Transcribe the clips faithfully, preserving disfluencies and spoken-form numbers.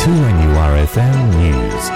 two N U R F M News.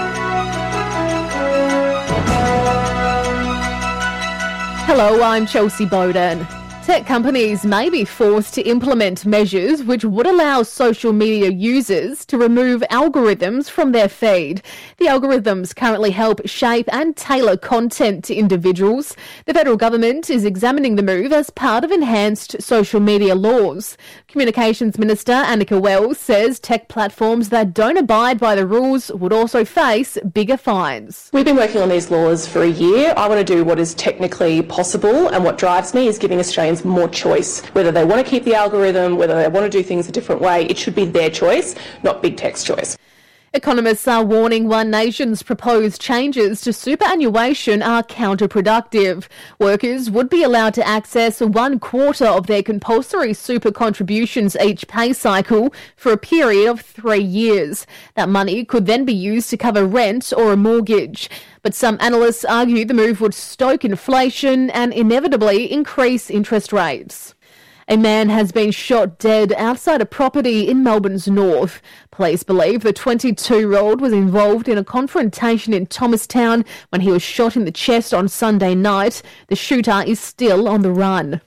Hello, I'm Chelsea Bowden. Tech companies may be forced to implement measures which would allow social media users to remove algorithms from their feed. The algorithms currently help shape and tailor content to individuals. The federal government is examining the move as part of enhanced social media laws. Communications Minister Annika Wells says tech platforms that don't abide by the rules would also face bigger fines. We've been working on these laws for a year. I want to do what is technically possible, and what drives me is giving Australians more choice. Whether they want to keep the algorithm, whether they want to do things a different way, it should be their choice, not big tech's choice. Economists are warning One Nation's proposed changes to superannuation are counterproductive. Workers would be allowed to access one quarter of their compulsory super contributions each pay cycle for a period of three years. That money could then be used to cover rent or a mortgage. But some analysts argue the move would stoke inflation and inevitably increase interest rates. A man has been shot dead outside a property in Melbourne's north. Police believe the twenty-two-year-old was involved in a confrontation in Thomastown when he was shot in the chest on Sunday night. The shooter is still on the run.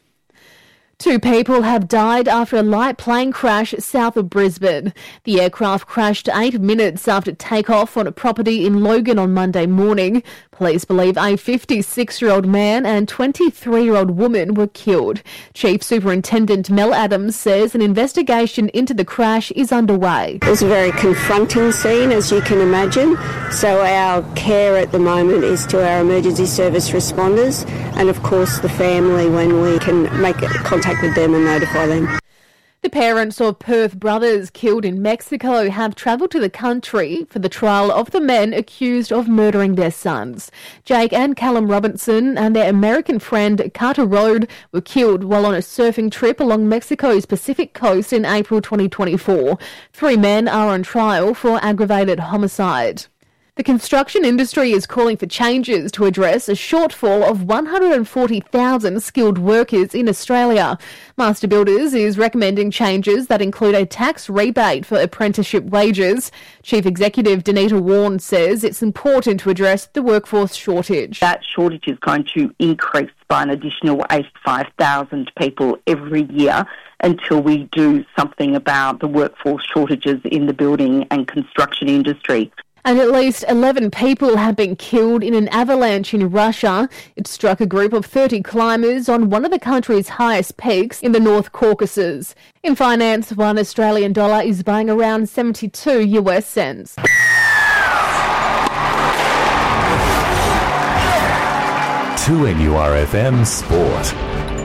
Two people have died after a light plane crash south of Brisbane. The aircraft crashed eight minutes after takeoff on a property in Logan on Monday morning. Police believe a fifty-six-year-old man and twenty-three-year-old woman were killed. Chief Superintendent Mel Adams says an investigation into the crash is underway. It was a very confronting scene, as you can imagine. So our care at the moment is to our emergency service responders and, of course, the family when we can make contact with them and notify them. The parents of Perth brothers killed in Mexico have travelled to the country for the trial of the men accused of murdering their sons. Jake and Callum Robinson and their American friend Carter Rode were killed while on a surfing trip along Mexico's Pacific coast in April twenty twenty-four. Three men are on trial for aggravated homicide. The construction industry is calling for changes to address a shortfall of one hundred forty thousand skilled workers in Australia. Master Builders is recommending changes that include a tax rebate for apprenticeship wages. Chief Executive Danita Warren says it's important to address the workforce shortage. That shortage is going to increase by an additional eighty-five thousand people every year until we do something about the workforce shortages in the building and construction industry. And at least eleven people have been killed in an avalanche in Russia. It struck a group of thirty climbers on one of the country's highest peaks in the North Caucasus. In finance, one Australian dollar is buying around seventy-two U S cents. two N U R F M Sport.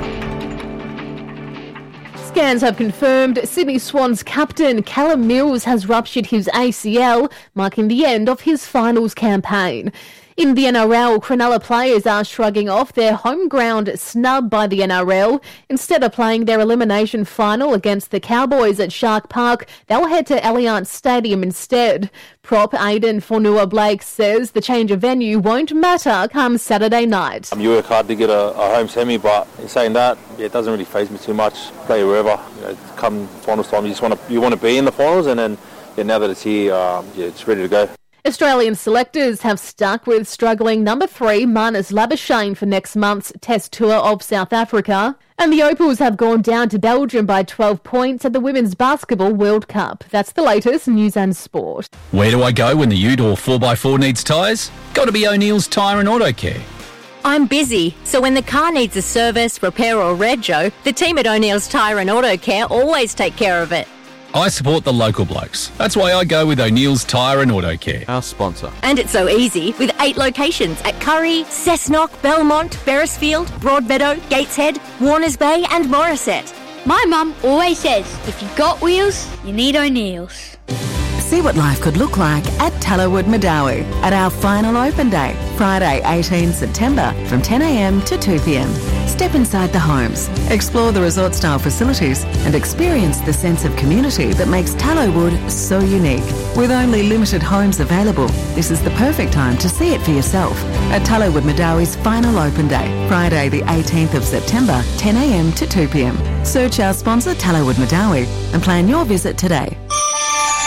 Scans have confirmed Sydney Swans captain Callum Mills has ruptured his A C L, marking the end of his finals campaign. In the N R L, Cronulla players are shrugging off their home ground snub by the N R L. Instead of playing their elimination final against the Cowboys at Shark Park, they'll head to Allianz Stadium instead. Prop Aidan Fonua-Blake says the change of venue won't matter come Saturday night. Um, you work hard to get a, a home semi, but in saying that, yeah, it doesn't really faze me too much. Play wherever. You know, come finals time, you just want to you want to be in the finals, and then yeah, now that it's here, um, yeah, it's ready to go. Australian selectors have stuck with struggling number three Marnus Labuschagne for next month's Test Tour of South Africa. And the Opals have gone down to Belgium by twelve points at the Women's Basketball World Cup. That's the latest News and Sport. Where do I go when the Ute or four by four needs tyres? Got to be O'Neill's Tyre and Auto Care. I'm busy, so when the car needs a service, repair or rego, the team at O'Neill's Tyre and Auto Care always take care of it. I support the local blokes. That's why I go with O'Neill's Tyre and Auto Care, our sponsor. And it's so easy with eight locations at Curry, Cessnock, Belmont, Beresfield, Broadmeadow, Gateshead, Warners Bay and Morisset. My mum always says, if you've got wheels, you need O'Neill's. See what life could look like at Tallowood Madawi at our final open day, Friday eighteenth September from ten a m to two p m. Step inside the homes, explore the resort-style facilities and experience the sense of community that makes Tallowood so unique. With only limited homes available, this is the perfect time to see it for yourself at Tallowood Madawi's final open day, Friday the eighteenth of September, ten a m to two p m. Search our sponsor Tallowood Madawi and plan your visit today.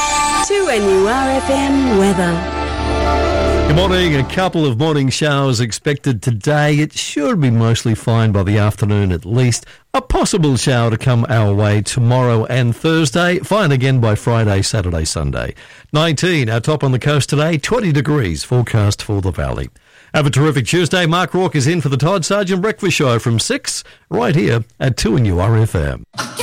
two N U R F M weather. Good morning. A couple of morning showers expected today. It should be mostly fine by the afternoon at least. A possible shower to come our way tomorrow and Thursday. Fine again by Friday, Saturday, Sunday. nineteen, our top on the coast today. twenty degrees forecast for the valley. Have a terrific Tuesday. Mark Rourke is in for the Todd Sargent Breakfast Show from six right here at two N U R F M.